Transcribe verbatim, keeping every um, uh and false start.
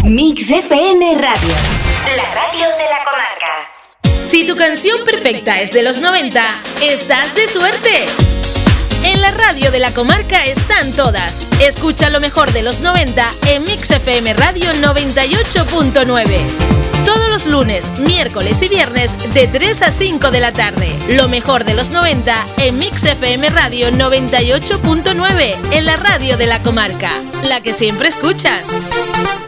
Mix F M Radio, la radio de la comarca. Si tu canción perfecta es de los noventa, estás de suerte. En la radio de la comarca están todas. Escucha lo mejor de los noventa en Mix F M Radio noventa y ocho punto nueve. Todos los lunes, miércoles y viernes de tres a cinco de la tarde. Lo mejor de los noventa en Mix F M Radio noventa y ocho punto nueve, en la radio de la comarca. La que siempre escuchas.